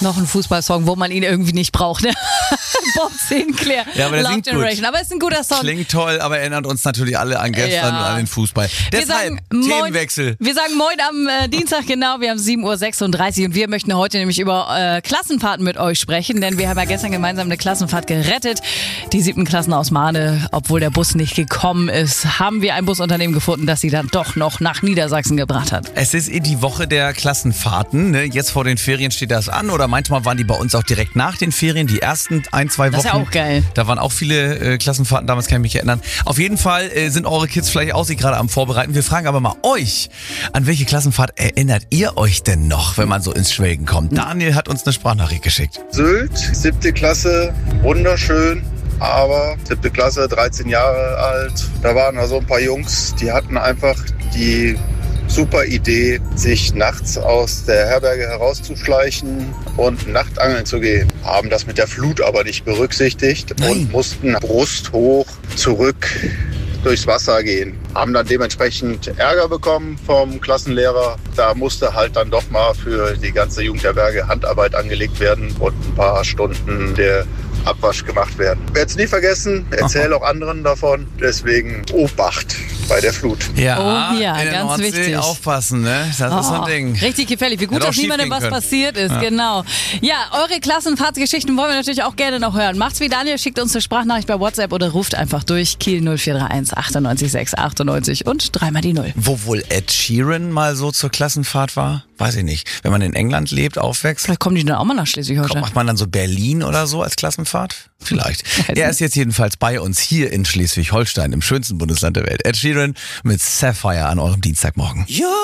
Noch ein Fußballsong, wo man ihn irgendwie nicht braucht, ne? Bob Sinclair, Ja, aber der Love singt Generation. gut. Aber es ist ein guter Song. Klingt toll, aber erinnert uns natürlich alle an gestern und an den Fußball. Deshalb, Themenwechsel. Wir sagen Moin am Dienstag, genau. Wir haben 7:36 Uhr und wir möchten heute nämlich über Klassenfahrten mit euch sprechen, denn wir haben ja gestern gemeinsam eine Klassenfahrt gerettet. Die 7. Klassen aus Mahne, obwohl der Bus nicht gekommen ist, haben wir ein Busunternehmen gefunden, das sie dann doch noch nach Niedersachsen gebracht hat. Es ist die Woche der Klassenfahrten. Ne? Jetzt vor den Ferien steht das an oder manchmal waren die bei uns auch direkt nach den Ferien, die ersten 1-2 Wochen. Das ist ja auch geil. Da waren auch viele Klassenfahrten, damals kann ich mich erinnern. Auf jeden Fall sind eure Kids vielleicht auch sich gerade am Vorbereiten. Wir fragen aber mal euch, an welche Klassenfahrt erinnert ihr euch denn noch, wenn man so ins Schwelgen kommt? Daniel hat uns eine Sprachnachricht geschickt. Sylt, 7. Klasse, wunderschön. Aber 7. Klasse, 13 Jahre alt, da waren da so ein paar Jungs, die hatten einfach die super Idee, sich nachts aus der Herberge herauszuschleichen und Nachtangeln zu gehen. Haben das mit der Flut aber nicht berücksichtigt und mussten brusthoch zurück durchs Wasser gehen. Haben dann dementsprechend Ärger bekommen vom Klassenlehrer. Da musste halt dann doch mal für die ganze Jugendherberge Handarbeit angelegt werden und ein paar Stunden der Abwasch gemacht werden. Ich werde es nie vergessen, erzähle auch anderen davon. Deswegen Obacht bei der Flut. Ja, Oh ja, in der ganz Nordsee wichtig. Aufpassen, ne? Das ist so ein Ding. Richtig gefährlich. Wie gut, Hätte auch dass niemandem schief was gehen können. passiert ist. Genau. Ja, eure Klassenfahrtsgeschichten wollen wir natürlich auch gerne noch hören. Macht's wie Daniel, schickt uns eine Sprachnachricht bei WhatsApp oder ruft einfach durch. Kiel 0431 98 6 98 und 3 die 0. Wo wohl Ed Sheeran mal so zur Klassenfahrt war? Weiß ich nicht. Wenn man in England lebt, aufwächst, Vielleicht kommen die dann auch mal nach Schleswig-Holstein. macht man dann so Berlin oder so als Klassenfahrt? Vielleicht. Er ist jetzt jedenfalls bei uns hier in Schleswig-Holstein, im schönsten Bundesland der Welt. Ed Sheeran mit Sapphire an eurem Dienstagmorgen.